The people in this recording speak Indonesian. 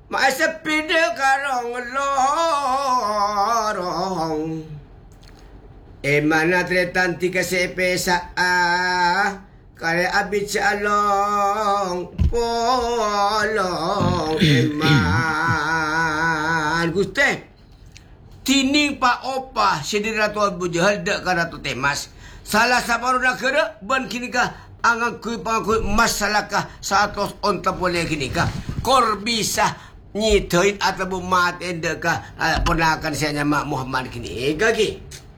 Maisapide karong lorong. Emana tretanti kasi pesa kaya abit sa along polong eman. Guste, tining pa opa sidira to bujahal da kana to temas. Salah sa paru na kada ban kini ka ang kuy pangakuy masalah ka sa atos onta pole kini ka. Kor bisa nyitoin atau bumatin deka ponakan saya nama Muhammad kini gagi.